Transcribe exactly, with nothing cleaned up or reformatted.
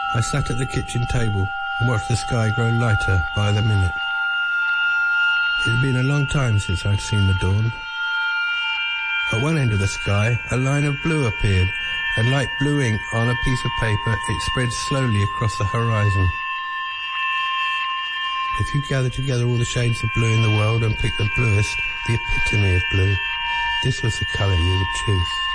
I sat at the kitchen table and watched the sky grow lighter by the minute. It had been a long time since I'd seen the dawn. At one end of the sky, a line of blue appeared, and like blue ink on a piece of paper, it spread slowly across the horizon. If you gather together all the shades of blue in the world and pick the bluest, the epitome of blue, this was the colour you would choose.